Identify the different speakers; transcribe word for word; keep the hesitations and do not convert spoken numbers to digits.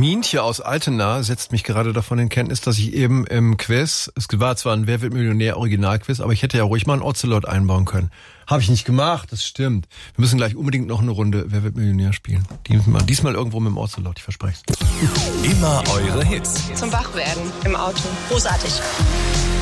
Speaker 1: Mientje aus Altena setzt mich gerade davon in Kenntnis, dass ich eben im Quiz, es war zwar ein Wer wird Millionär Originalquiz, aber ich hätte ja ruhig mal einen Ocelot einbauen können. Habe ich nicht gemacht, das stimmt. Wir müssen gleich unbedingt noch eine Runde Wer wird Millionär spielen. Diesmal, diesmal irgendwo mit dem Ocelot, ich verspreche es.
Speaker 2: Immer eure Hits.
Speaker 3: Zum Wachwerden im Auto.
Speaker 4: Großartig.